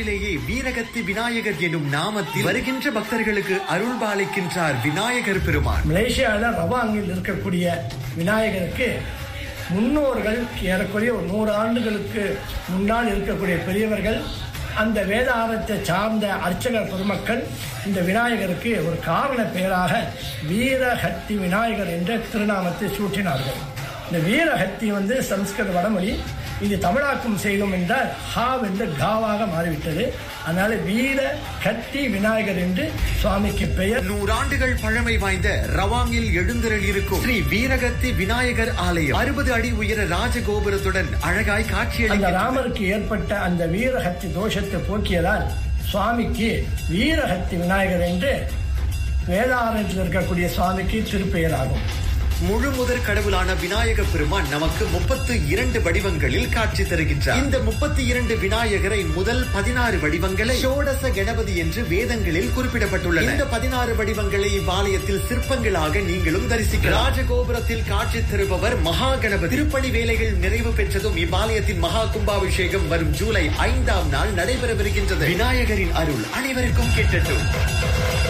மலேசியாவிலேயே வீரகத்தி விநாயகர் எனும் நாமத்தில் வருகின்ற பக்தர்களுக்கு அருள்பாலிக்கின்றார் விநாயகர் பெருமான். மலேசியாவில் ரவாங்கில் இருக்கக்கூடிய விநாயகருக்கு முன்னோர்கள் ஏறக்குறைய 100 ஆண்டுகளுக்கு முன்னால் இருக்கக்கூடிய பெரியவர்கள், அந்த வேதாரத்தை சார்ந்த அர்ச்சகர் பெருமக்கள் இந்த விநாயகருக்கு ஒரு காரண பெயராக வீரஹத்தி விநாயகர் என்ற திருநாமத்தை சூட்டினார்கள். இந்த வீரஹத்தி சமஸ்கிருத வடமொழி, இது தமிழாக்கம் செய்தோம் என்றால் ஹாவ் என்று காவாக மாறிவிட்டது. அதனால வீர கத்தி விநாயகர் என்று சுவாமிக்கு பெயர். 100 ஆண்டுகள் பழமை வாய்ந்த ரவாங்கில் எழுந்தருள் இருக்கும் ஸ்ரீ வீரகத்தி விநாயகர் ஆலயம் 60 அடி உயர ராஜகோபுரத்துடன் அழகாய் காட்சியளிக்கிறது. அந்த ராமருக்கு ஏற்பட்ட அந்த வீரஹத்தி தோஷத்தை போக்கியதால் சுவாமிக்கு வீரஹத்தி விநாயகர் என்று வேதாரண்யத்தில் இருக்கக்கூடிய சுவாமிக்கு திருப்பெயராகும். முழு முதற் கடவுளான விநாயக பெருமான் நமக்கு 32 வடிவங்களில் காட்சி தருகின்றார். இந்த 32 விநாயகரை முதல் 16 வடிவங்களை ஷோடச கணபதி என்று வேதங்களில் குறிப்பிடப்பட்டுள்ளன. இந்த 16 வடிவங்களை இவ்வாலயத்தில் சிற்பங்களாக நீங்களும் தரிசிக்கலாம். ராஜகோபுரத்தில் காட்சி தருபவர் மகா கணபதி. திருப்பணி வேலைகள் நிறைவு பெற்றதும் இவ்வாலயத்தின் மகா கும்பாபிஷேகம் வரும் ஜூலை 5ஆம் நாள் நடைபெறவிருக்கின்றது. விநாயகரின் அருள் அனைவருக்கும் கிட்டட்டும்.